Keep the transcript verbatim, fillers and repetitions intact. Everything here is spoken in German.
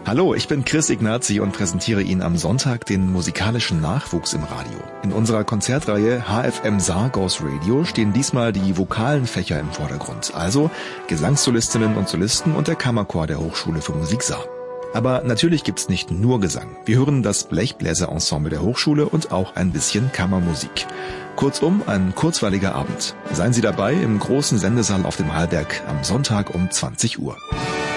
Hallo, ich bin Chris Ignazi und präsentiere Ihnen am Sonntag den musikalischen Nachwuchs im Radio. In unserer Konzertreihe H F M Saar Goes Radio stehen diesmal die vokalen Fächer im Vordergrund, also Gesangssolistinnen und Solisten und der Kammerchor der Hochschule für Musik Saar. Aber natürlich gibt's nicht nur Gesang. Wir hören das Blechbläserensemble der Hochschule und auch ein bisschen Kammermusik. Kurzum, ein kurzweiliger Abend. Seien Sie dabei im großen Sendesaal auf dem Hallberg am Sonntag um zwanzig Uhr.